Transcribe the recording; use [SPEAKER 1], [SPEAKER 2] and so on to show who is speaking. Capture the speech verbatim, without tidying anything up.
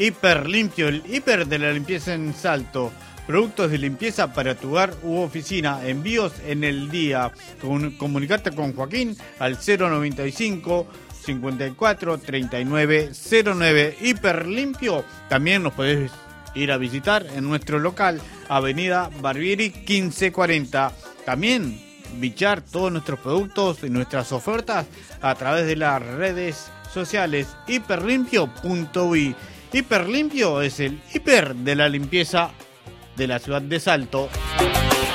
[SPEAKER 1] Hiper Limpio, el hiper de la limpieza en Salto. Productos de limpieza para tu hogar u oficina. Envíos en el día. Con, comunicate con Joaquín al cero noventa y cinco, cincuenta y cuatro, treinta y nueve cero nueve. Hiper Limpio. También nos podés ir a visitar en nuestro local, Avenida Barbieri quince cuarenta. También bichar todos nuestros productos y nuestras ofertas a través de las redes sociales hiperlimpio punto uy. Hiperlimpio es el hiper de la limpieza de la ciudad de Salto.